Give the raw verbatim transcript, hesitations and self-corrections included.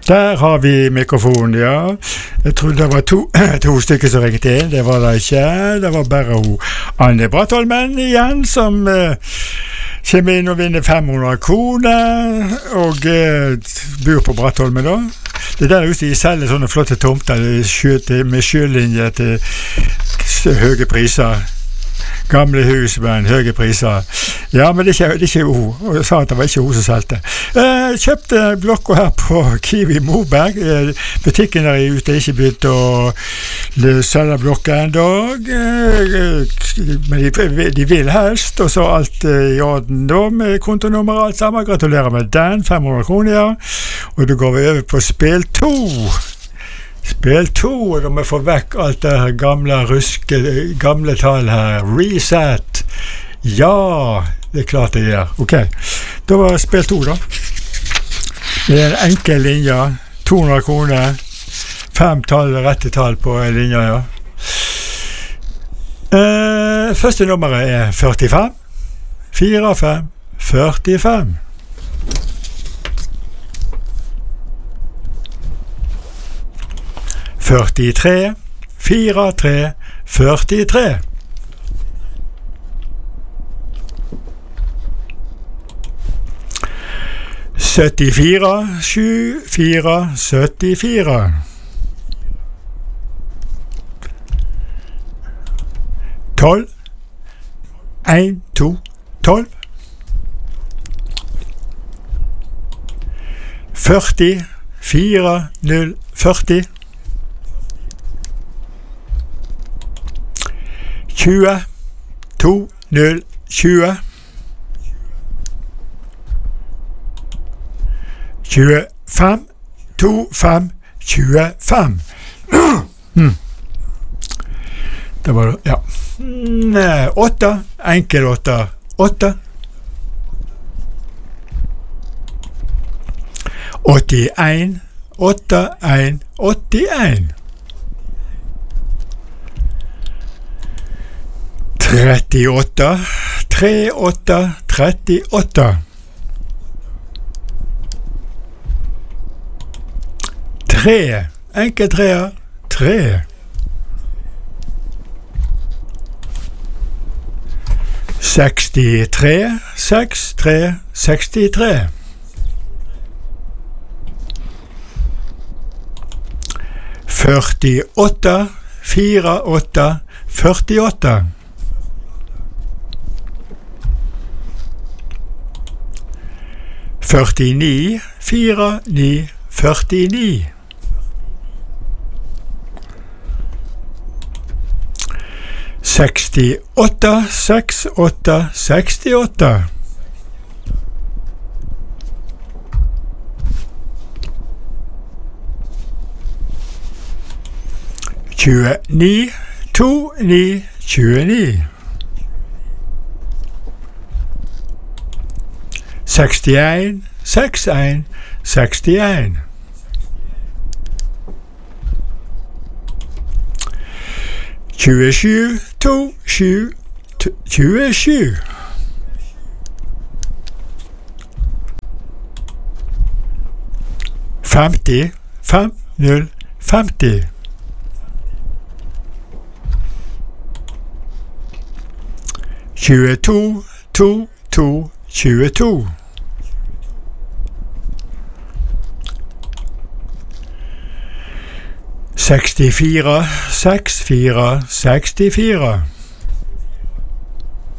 Der har vi mikrofon, ja. Jeg tror det var to, to stykker som ringte inn. Det var det ikke. Det var bare hun Anne Brattholmen igjen, som uh, kommer inn og vinner fem hundre kroner, og uh, bor på Brattholmen da. Det der ute de selger sånne flotte tomter med sjølinje til høye priser. Gamle hus med en høye priser. Ja, men det er ikke, det er ikke hun. Og jeg sa at det var ikke hun som selte. Jeg kjøpte blokka her på Kiwi Moberg. Butikken der ute er ikke begynt å selge blokka en dag. Men de, de vil helst, og så alt i orden da, med kontonummer og alt sammen. Gratulerer med den, fem hundre kroner, ja. Og da går vi over på spill to. Spill to, og da må vi få vekk alt det her gamle ruske, gamle tall her. Reset. Ja, det er klart det gjør. Ok, da var spill to da. Det er en enkel linje, to hundre kroner, fem tall, rette tall på linja, ja. Uh, første nummeret er førtifem, fire fem, førtifem. førtitre, fire tre, førtitre. syttifire, sju fire, syttifire. tolv, en, to, tolv. førti, fire, null, førti. tjue, to, null, tjue. tjuefem, to, fem, tjuefem. hmm. Det var det, ja. Nei, åtte, enkel åtte, åtte. åttien, åtte, en, åttien. trettiåtte, tre, åtte, trettiåtte. Tre, enkel treer, tre. sekstitre, seks, tre, sekstitre. førtiåtte, fire, åtte, førtiåtte. førtini, fire, ni, førtini. sekstiåtte, seks, åtte, sekstiåtte. tjueni, to, ni, tjueni. sekstien, seks, en, sekstien. tjuesju, to, sju, tjuesju. femti, fem, null, femti. tjueto, to, to, tjueto. sekstifire, seks, fire, sekstifire.